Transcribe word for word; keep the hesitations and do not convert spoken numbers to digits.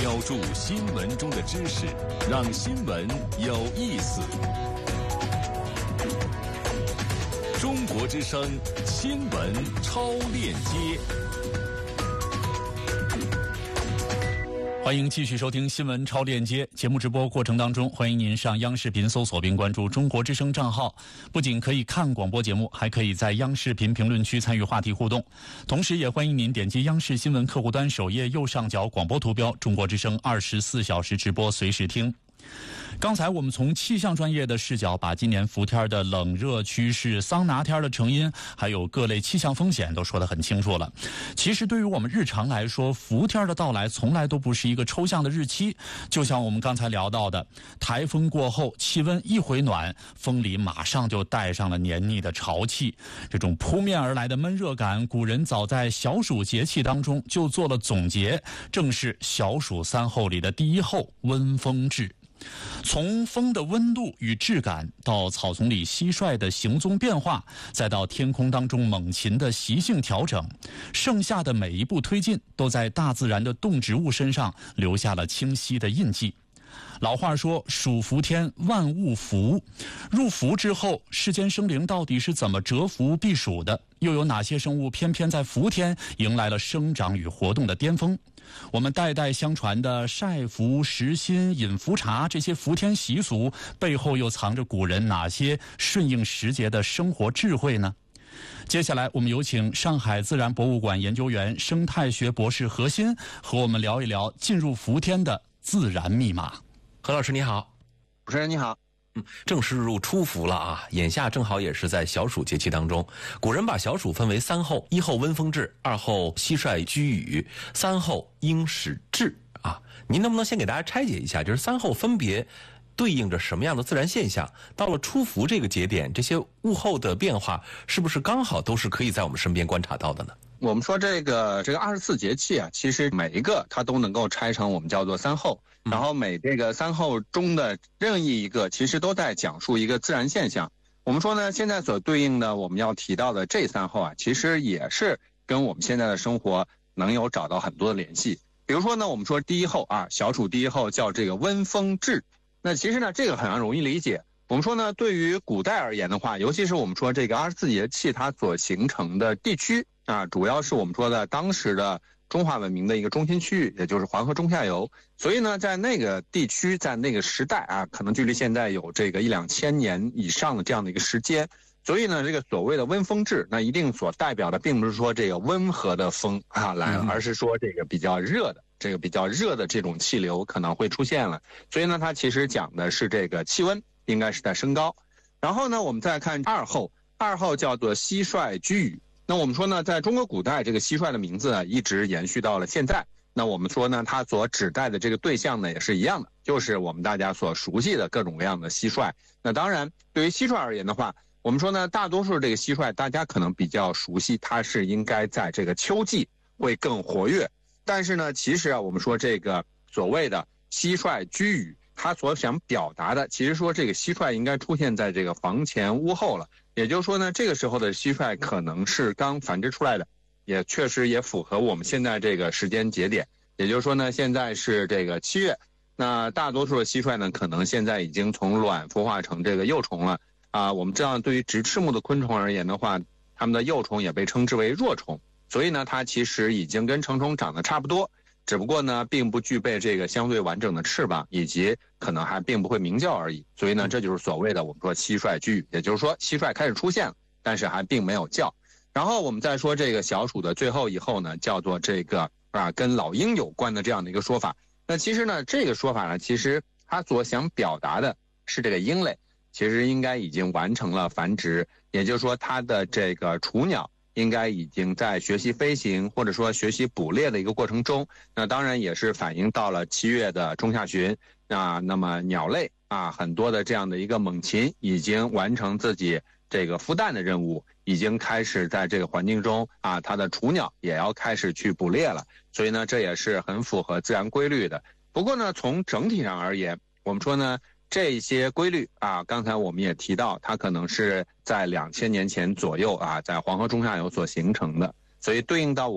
标注新闻中的知识，让新闻有意思。中国之声新闻超链接，欢迎继续收听新闻超链接节目直播过程当中，欢迎您上央视频搜索并关注中国之声账号，不仅可以看广播节目，还可以在央视频评论区参与话题互动，同时也欢迎您点击央视新闻客户端首页右上角广播图标中国之声二十四小时直播随时听。刚才我们从气象专业的视角，把今年伏天的冷热趋势、桑拿天的成因，还有各类气象风险都说得很清楚了。其实对于我们日常来说，伏天的到来从来都不是一个抽象的日期，就像我们刚才聊到的，台风过后气温一回暖，风里马上就带上了黏腻的潮气，这种扑面而来的闷热感，古人早在小暑节气当中就做了总结，正是小暑三候里的第一候温风至。从风的温度与质感，到草丛里蟋蟀的行踪变化，再到天空当中猛禽的习性调整，盛夏的每一步推进，都在大自然的动植物身上留下了清晰的印记。老话说暑伏天万物伏，入伏之后，世间生灵到底是怎么蛰伏避暑的？又有哪些生物偏偏在伏天迎来了生长与活动的巅峰？我们代代相传的晒伏、食心、饮伏茶这些伏天习俗背后又藏着古人哪些顺应时节的生活智慧呢？接下来我们有请上海自然博物馆研究员、生态学博士何鑫和我们聊一聊进入伏天的自然密码。 何老师你好。 主持人你好。 嗯，正式入初伏了啊！眼下正好也是在小暑节气当中。古人把小暑分为三候：一候温风至，二候蟋蟀居羽，三候鹰始至啊。您能不能先给大家拆解一下，就是三候分别对应着什么样的自然现象？到了初伏这个节点，这些物候的变化是不是刚好都是可以在我们身边观察到的呢？ 我们说这个这个二十四节气啊，其实每一个它都能够拆成我们叫做三候，然后每这个三候中的任意一个，其实都在讲述一个自然现象。我们说呢，现在所对应的我们要提到的这三候啊，其实也是跟我们现在的生活能有找到很多的联系。比如说呢，我们说第一候啊，小暑第一候叫这个温风至，那其实呢这个很容易理解。我们说呢，对于古代而言的话，尤其是我们说这个二十四节气它所形成的地区啊，主要是我们说的当时的中华文明的一个中心区域，也就是黄河中下游。所以呢，在那个地区，在那个时代啊，可能距离现在有这个一两千年以上的这样的一个时间。所以呢，这个所谓的温风至，那一定所代表的并不是说这个温和的风啊来了，而是说这个比较热的，这个比较热的这种气流可能会出现了。所以呢，它其实讲的是这个气温应该是在升高。然后呢，我们再看二候，二候叫做蟋蟀居羽。那我们说呢，在中国古代，这个蟋蟀的名字呢，一直延续到了现在。那我们说呢，它所指代的这个对象呢，也是一样的，就是我们大家所熟悉的各种各样的蟋蟀。那当然，对于蟋蟀而言的话，我们说呢，大多数这个蟋蟀大家可能比较熟悉，它是应该在这个秋季会更活跃。但是呢，其实啊，我们说这个所谓的蟋蟀居羽，它所想表达的，其实说这个蟋蟀应该出现在这个房前屋后了。也就是说呢，这个时候的蟋蟀可能是刚繁殖出来的，也确实也符合我们现在这个时间节点。也就是说呢，现在是这个七月，那大多数的蟋蟀呢，可能现在已经从卵孵化成这个幼虫了啊。我们知道，对于直翅目的昆虫而言的话，它们的幼虫也被称之为弱虫，所以呢，它其实已经跟成虫长得差不多。只不过呢，并不具备这个相对完整的翅膀，以及可能还并不会鸣叫而已。所以呢，这就是所谓的我们说蟋蟀居羽，也就是说蟋蟀开始出现了，但是还并没有叫。然后我们再说这个小暑的最后一候呢，叫做这个啊跟老鹰有关的这样的一个说法。那其实呢，这个说法呢，其实它所想表达的是这个鹰类其实应该已经完成了繁殖，也就是说它的这个雏鸟应该已经在学习飞行或者说学习捕猎的一个过程中，那当然也是反映到了七月的中下旬啊，那么鸟类啊很多的这样的一个猛禽已经完成自己这个孵蛋的任务，已经开始在这个环境中啊，它的雏鸟也要开始去捕猎了，所以呢，这也是很符合自然规律的。不过呢，从整体上而言，我们说呢，这些规律啊，刚才我们也提到，它可能是在两千年前左右啊，在黄河中下游所形成的，所以对应到我